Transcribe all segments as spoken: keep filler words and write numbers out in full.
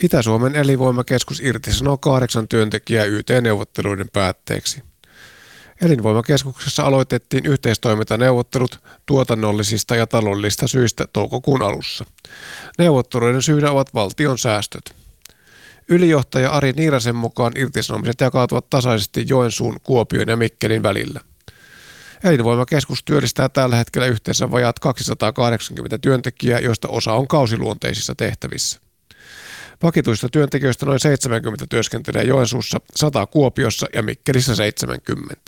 Itä-Suomen elinvoimakeskus irtisanoo kahdeksan työntekijää Y T-neuvotteluiden päätteeksi. Elinvoimakeskuksessa aloitettiin yhteistoimintaneuvottelut tuotannollisista ja taloudellisista syistä toukokuun alussa. Neuvotteluiden syynä ovat valtion säästöt. Ylijohtaja Ari Niirasen mukaan irtisanomiset jakautuvat tasaisesti Joensuun, Kuopion ja Mikkelin välillä. Elinvoimakeskus työllistää tällä hetkellä yhteensä vajaat kaksisataakahdeksankymmentä työntekijää, joista osa on kausiluonteisissa tehtävissä. Vakituisista työntekijöistä noin seitsemänkymmentä työskentelee Joensuussa, sata Kuopiossa ja Mikkelissä seitsemänkymmentä.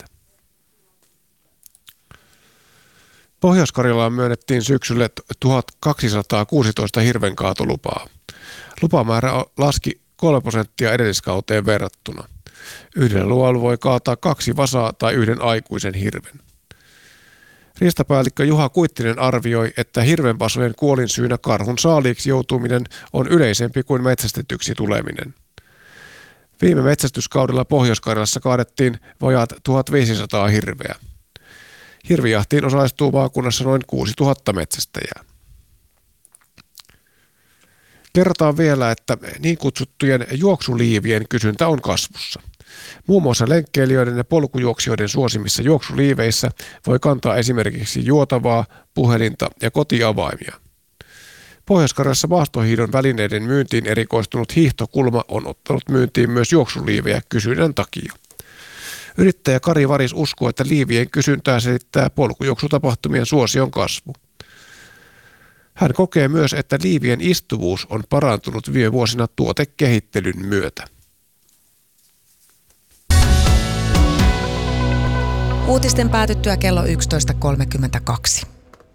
Pohjois-Karjalaan myönnettiin syksylle tuhatkaksisataakuusitoista hirvenkaatolupaa. Lupamäärä laski kolme prosenttia edelliskauteen verrattuna. Yhdellä luvalla voi kaataa kaksi vasaa tai yhden aikuisen hirven. Riistapäällikkö Juha Kuittinen arvioi, että hirvenvasojen kuolinsyynä karhun saaliiksi joutuminen on yleisempi kuin metsästetyksi tuleminen. Viime metsästyskaudella Pohjois-Karjalassa kaadettiin vajaat tuhatviisisataa hirveä. Hirvijahtiin osallistuu maakunnassa noin kuusituhatta metsästäjää. Kerrotaan vielä, että niin kutsuttujen juoksuliivien kysyntä on kasvussa. Muun muassa lenkkeilijöiden ja polkujuoksijoiden suosimissa juoksuliiveissä voi kantaa esimerkiksi juotavaa, puhelinta ja kotiavaimia. Pohjois-Karjalassa maastohiidon välineiden myyntiin erikoistunut Hiihtokulma on ottanut myyntiin myös juoksuliivejä kysynnän takia. Yrittäjä Kari Varis uskoo, että liivien kysyntää selittää polkujuoksutapahtumien suosion kasvu. Hän kokee myös, että liivien istuvuus on parantunut viime vuosina tuotekehittelyn myötä. Uutisten päätyttyä kello yksitoista kolmekymmentäkaksi.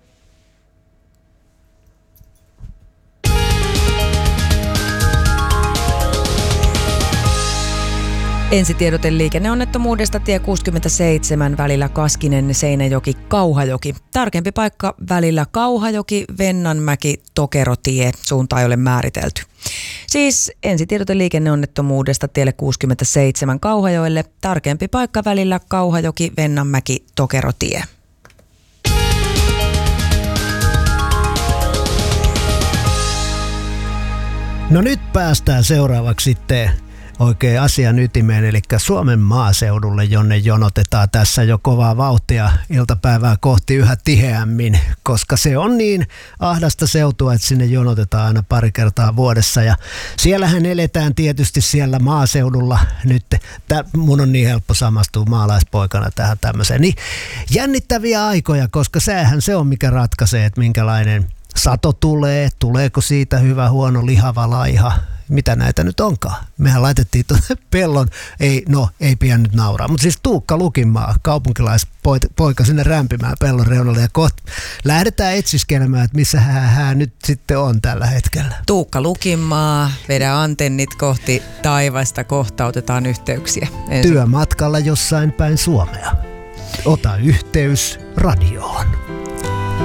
Ensitiedote liikenneonnettomuudesta tie kuusikymmentäseitsemän välillä Kaskinen-Seinäjoki-Kauhajoki. Tarkempi paikka välillä Kauhajoki-Vennanmäki-Tokerotie. Suunta ei ole määritelty. Siis ensitiedote liikenneonnettomuudesta tielle kuusikymmentäseitsemän Kauhajoelle. Tarkempi paikka välillä Kauhajoki-Vennanmäki-Tokerotie. No nyt päästään seuraavaksi sitten oikein asian ytimeen, eli Suomen maaseudulle, jonne jonotetaan tässä jo kovaa vauhtia iltapäivää kohti yhä tiheämmin, koska se on niin ahdasta seutua, että sinne jonotetaan aina pari kertaa vuodessa. Ja siellähän eletään tietysti siellä maaseudulla nyt. Tää, mun on niin helppo samastua maalaispoikana tähän tämmöiseen. Niin jännittäviä aikoja, koska säähän se on, mikä ratkaisee, että minkälainen sato tulee, tuleeko siitä hyvä, huono, lihava, laiha. Mitä näitä nyt onkaan? Mehän laitettiin tuonne pellon, ei, no ei pidä nyt nauraa, mutta siis Tuukka Lukinmaa, kaupunkilaispoika sinne rämpimään pellon reunalle ja kohta lähdetään etsiskelemään, että missä hän, hän nyt sitten on tällä hetkellä. Tuukka Lukinmaa, vedä antennit kohti taivasta, kohta otetaan yhteyksiä. Ensin. Työmatkalla jossain päin Suomea. Ota yhteys radioon.